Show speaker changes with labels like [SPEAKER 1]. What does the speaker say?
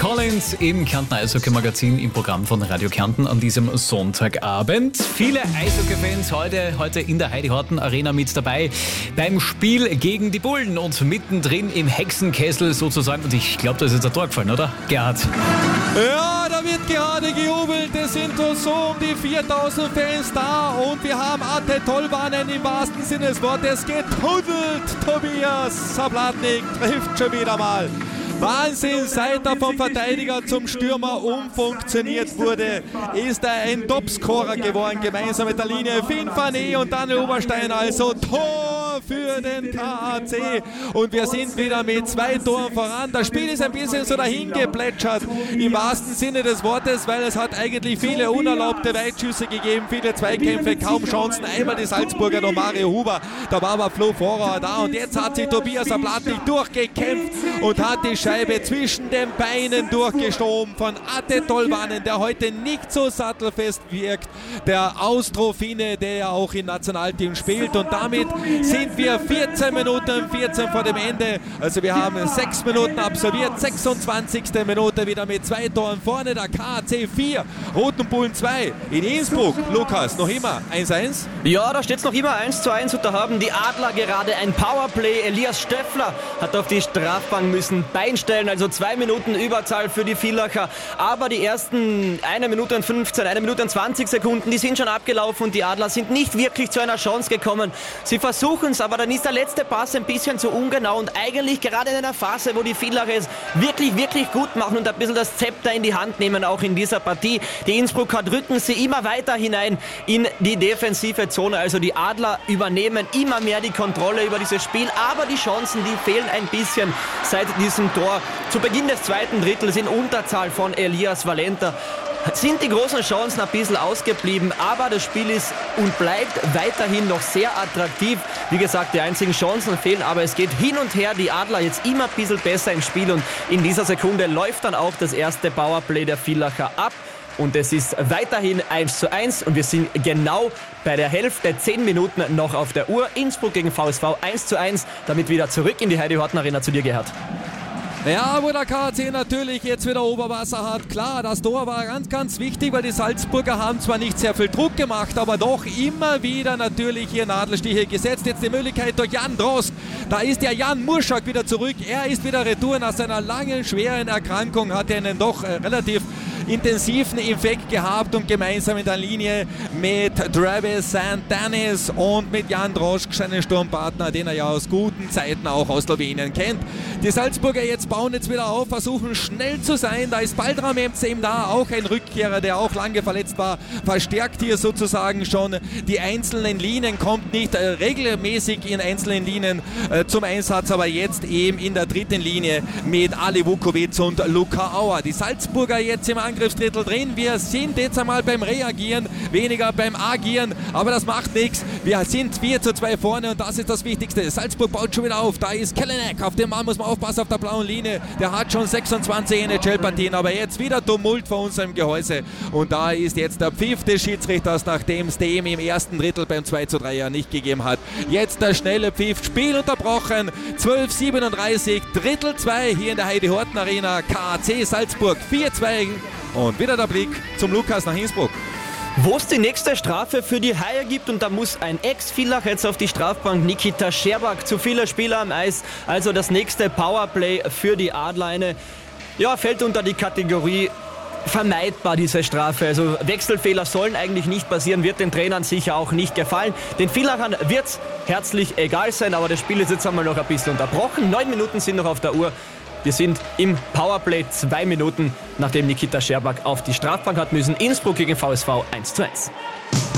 [SPEAKER 1] Collins im Kärntner Eishockey-Magazin im Programm von Radio Kärnten an diesem Sonntagabend. Viele Eishockey-Fans heute in der Heidi Horten Arena mit dabei beim Spiel gegen die Bullen und mittendrin im Hexenkessel sozusagen. Und ich glaube, da ist jetzt ein Tor gefallen, oder? Gerhard.
[SPEAKER 2] Ja, da wird gerade gejubelt. Es sind so um die 4000 Fans da und wir haben Ate Tollwannen im wahrsten Sinne des Wortes getunnelt. Tobias Sablatnik trifft schon wieder mal. Wahnsinn, seit er vom Verteidiger zum Stürmer umfunktioniert wurde, ist er ein Topscorer geworden, gemeinsam mit der Linie Finn Fané und Daniel Oberstein, also Tor für den KAC und wir sind wieder mit 2 Toren voran. Das Spiel ist ein bisschen so dahin geplätschert, im wahrsten Sinne des Wortes, weil es hat eigentlich viele unerlaubte Weitschüsse gegeben, viele Zweikämpfe, kaum Chancen, einmal die Salzburger noch Mario Huber, da war aber Flo Vorauer da und jetzt hat sich Tobias Sablatnik durchgekämpft und hat die Scheibe zwischen den Beinen durchgestoben von Ate Tollwannen, der heute nicht so sattelfest wirkt, der Austrophine, der ja auch im Nationalteam spielt und damit sind wir 14 Minuten 14 vor dem Ende, also wir haben 6 Minuten absolviert, 26. Minute wieder mit 2 Toren vorne, der KAC 4, Roten Bullen 2 in Innsbruck. Lukas, noch immer 1-1?
[SPEAKER 3] Ja, da steht es noch immer 1-1 und da haben die Adler gerade ein Powerplay. Elias Steffler hat auf die Strafbank müssen einstellen, also 2 Minuten Überzahl für die Villacher, aber die ersten 1 Minute und 15, 1 Minute und 20 Sekunden, die sind schon abgelaufen und die Adler sind nicht wirklich zu einer Chance gekommen. Sie versuchen es, aber dann ist der letzte Pass ein bisschen zu ungenau und eigentlich gerade in einer Phase, wo die Villacher es wirklich, wirklich gut machen und ein bisschen das Zepter in die Hand nehmen, auch in dieser Partie. Die Innsbrucker drücken sie immer weiter hinein in die defensive Zone, also die Adler übernehmen immer mehr die Kontrolle über dieses Spiel, aber die Chancen, die fehlen ein bisschen seit diesem Tor. Zu Beginn des zweiten Drittels in Unterzahl von Elias Valenta sind die großen Chancen ein bisschen ausgeblieben, aber das Spiel ist und bleibt weiterhin noch sehr attraktiv. Wie gesagt, die einzigen Chancen fehlen, aber es geht hin und her. Die Adler jetzt immer ein bisschen besser im Spiel und in dieser Sekunde läuft dann auch das erste Powerplay der Villacher ab. Und es ist weiterhin 1:1 und wir sind genau bei der Hälfte, 10 Minuten noch auf der Uhr. Innsbruck gegen VSV 1:1, damit wieder zurück in die Heidi Horten Arena zu dir, Gerhard.
[SPEAKER 2] Ja, wo der KAC natürlich jetzt wieder Oberwasser hat. Klar, das Tor war ganz, ganz wichtig, weil die Salzburger haben zwar nicht sehr viel Druck gemacht, aber doch immer wieder natürlich hier Nadelstiche gesetzt. Jetzt die Möglichkeit durch Jan Drost. Da ist der Jan Murschak wieder zurück. Er ist wieder retour nach seiner langen, schweren Erkrankung. Hat er einen doch relativ intensiven Infekt gehabt und gemeinsam in der Linie mit Travis St. Dennis und mit Jan Droschk, seinen Sturmpartner, den er ja aus guten Zeiten auch aus Slowenien kennt. Die Salzburger jetzt bauen jetzt wieder auf, versuchen schnell zu sein. Da ist Baldram Emzem da, auch ein Rückkehrer, der auch lange verletzt war, verstärkt hier sozusagen schon die einzelnen Linien, kommt nicht regelmäßig in einzelnen Linien zum Einsatz, aber jetzt eben in der dritten Linie mit Ali Vukovic und Luka Auer. Die Salzburger jetzt im Angriffsdrittel drin. Wir sind jetzt einmal beim Reagieren, weniger beim Agieren, aber das macht nichts. Wir sind 4:2 vorne und das ist das Wichtigste. Salzburg baut schon wieder auf. Da ist Kellenek. Auf den Mann muss man aufpassen, auf der blauen Linie. Der hat schon 26 NHL-Partien, aber jetzt wieder Tumult vor unserem Gehäuse. Und da ist jetzt der Pfiff des Schiedsrichters, nachdem es dem im ersten Drittel beim 2:3 ja nicht gegeben hat. Jetzt der schnelle Pfiff. Spiel unterbrochen. 12:37, Drittel 2 hier in der Heidi Horten Arena. KAC Salzburg 4:2. Und wieder der Blick zum Lukas nach Innsbruck.
[SPEAKER 3] Wo es die nächste Strafe für die Haie gibt und da muss ein Ex-Villach jetzt auf die Strafbank, Nikita Scherbak, zu viele Spieler am Eis, also das nächste Powerplay für die Adler, fällt unter die Kategorie vermeidbar, diese Strafe. Also Wechselfehler sollen eigentlich nicht passieren, wird den Trainern sicher auch nicht gefallen. Den Villachern wird es herzlich egal sein, aber das Spiel ist jetzt einmal noch ein bisschen unterbrochen. 9 Minuten sind noch auf der Uhr. Wir sind im Powerplay 2 Minuten, nachdem Nikita Scherbak auf die Strafbank hat müssen. Innsbruck gegen VSV 1:1.